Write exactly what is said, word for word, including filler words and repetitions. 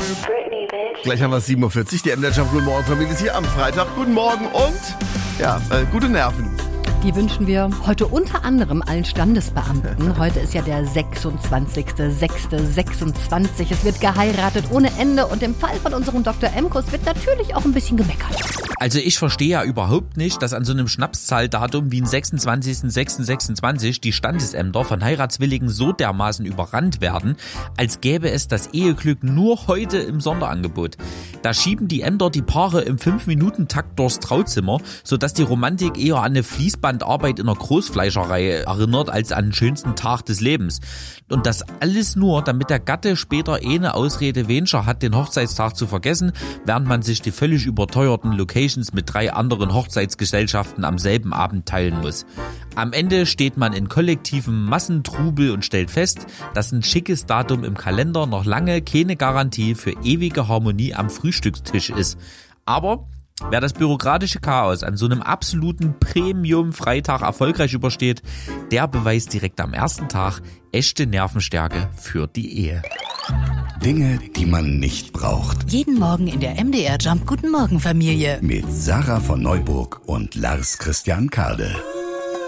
Britney, bitch. Gleich haben wir es sieben Uhr vierzig, die M D R Jump Guten Morgen Familie ist hier am Freitag. Guten Morgen und ja, äh, gute Nerven. Die wünschen wir heute unter anderem allen Standesbeamten. Heute ist ja der sechsundzwanzigster sechster sechsundzwanzig. Es wird geheiratet ohne Ende und im Fall von unserem Doktor Emkus wird natürlich auch ein bisschen gemeckert. Also ich verstehe ja überhaupt nicht, dass an so einem Schnapszahldatum wie am sechsundzwanzigster sechster sechsundzwanzig die Standesämter von Heiratswilligen so dermaßen überrannt werden, als gäbe es das Eheglück nur heute im Sonderangebot. Da schieben die Ämter die Paare im fünf Minuten Takt durchs Trauzimmer, sodass die Romantik eher an eine Fließbandarbeit in einer Großfleischerei erinnert als an den schönsten Tag des Lebens. Und das alles nur, damit der Gatte später eh eine Ausrede weniger hat, den Hochzeitstag zu vergessen, während man sich die völlig überteuerten Locations mit drei anderen Hochzeitsgesellschaften am selben Abend teilen muss. Am Ende steht man in kollektivem Massentrubel und stellt fest, dass ein schickes Datum im Kalender noch lange keine Garantie für ewige Harmonie am Frühstückstisch ist. Aber wer das bürokratische Chaos an so einem absoluten Premium-Freitag erfolgreich übersteht, der beweist direkt am ersten Tag echte Nervenstärke für die Ehe. Dinge, die man nicht braucht. Jeden Morgen in der M D R Jump Guten Morgen Familie. Mit Sarah von Neuburg und Lars Christian Kade.